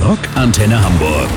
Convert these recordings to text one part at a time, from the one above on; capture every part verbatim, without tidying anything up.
Rockantenne Hamburg.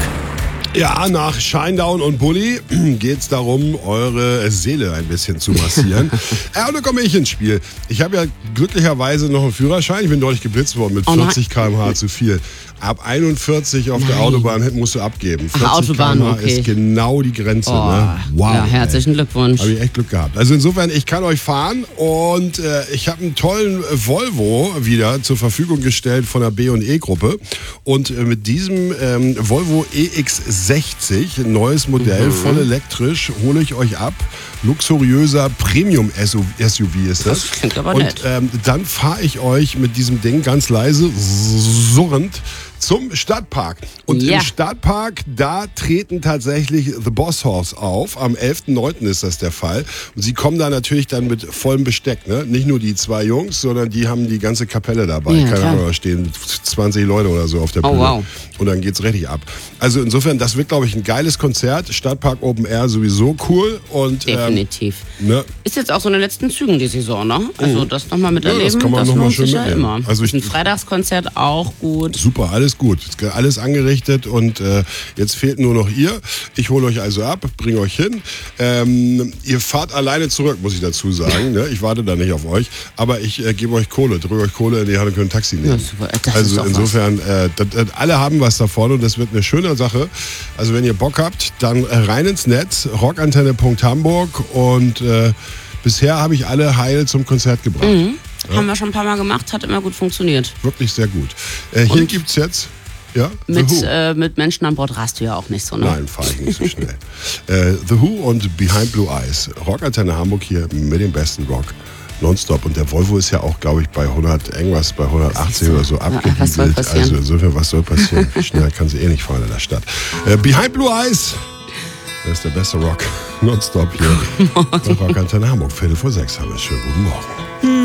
Ja, nach Shinedown und Bully geht's darum, eure Seele ein bisschen zu massieren. Ja, und da komme ich ins Spiel. Ich habe ja glücklicherweise noch einen Führerschein. Ich bin deutlich geblitzt worden mit Oh vierzig Kilometer pro Stunde zu viel. Ab einundvierzig auf Nein. der Autobahn musst du abgeben. Ach, vierzig Autobahn, Kilometer pro Stunde okay. ist genau die Grenze. Oh, Ne? Wow. ja, herzlichen Glückwunsch. Habe ich echt Glück gehabt. Also insofern, ich kann euch fahren und äh, ich habe einen tollen Volvo wieder zur Verfügung gestellt von der B und E-Gruppe. Und äh, mit diesem ähm, Volvo E X sechzig, ein neues Modell, Mhm. voll elektrisch, hole ich euch ab. Luxuriöser Premium-S U V ist das. Das klingt aber und nett. ähm, dann fahre ich euch mit diesem Ding ganz leise, surrend, zum Stadtpark. Und Ja. im Stadtpark, da treten tatsächlich The Boss Horse auf. Am elften neunten ist das der Fall. Und sie kommen da natürlich dann mit vollem Besteck. Ne? Nicht nur die zwei Jungs, sondern die haben die ganze Kapelle dabei. Ja, Keine klar. Ahnung, da stehen zwanzig Leute oder so auf der Oh, Bühne. wow. Und dann geht's richtig ab. Also insofern, das wird, glaube ich, ein geiles Konzert. Stadtpark Open Air sowieso cool. Und, Definitiv. Ähm, ne? Ist jetzt auch so in den letzten Zügen die Saison, ne? Also das nochmal miterleben, Ja, das kann man noch mal lohnt schön sich ja mitnehmen. immer. Also ich- Ein Freitagskonzert auch gut. Super, alles gut. Alles angerichtet und äh, jetzt fehlt nur noch ihr. Ich hole euch also ab, bringe euch hin. Ähm, ihr fahrt alleine zurück, muss ich dazu sagen. Ne? Ich warte da nicht auf euch. Aber ich äh, gebe euch Kohle, drücke euch Kohle in die Hand und könnt ein Taxi nehmen. Ja, super. Das ist also doch insofern, äh, das, das, alle haben was davon und das wird eine schöne Sache. Also wenn ihr Bock habt, dann äh, rein ins Netz, rockantenne Punkt hamburg und äh, bisher habe ich alle heil zum Konzert gebracht. Mhm. Haben wir schon ein paar Mal gemacht, hat immer gut funktioniert. Wirklich sehr gut. Äh, hier Und? gibt's jetzt ja, The Mit, Who. äh, mit Menschen an Bord rast du ja auch nicht so, ne? Nein, fahre ich nicht so schnell. äh, The Who und Behind Blue Eyes. Rockantenne Hamburg hier mit dem besten Rock. Nonstop. Und der Volvo ist ja auch, glaube ich, bei hundert, irgendwas bei hundertachtzig oder so Ja, was soll abgewiegelt. passieren? Also insofern, was soll passieren? Schnell kann sie eh nicht fahren in der Stadt. Äh, Behind Blue Eyes. Das ist der beste Rock. Nonstop hier. Rockantenne Hamburg. Viertel vor sechs haben wir. Schönen guten Morgen.